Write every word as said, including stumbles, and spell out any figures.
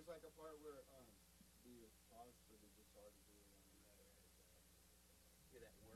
There's like a part where um the pause for the guitar to do it on that. Yeah, that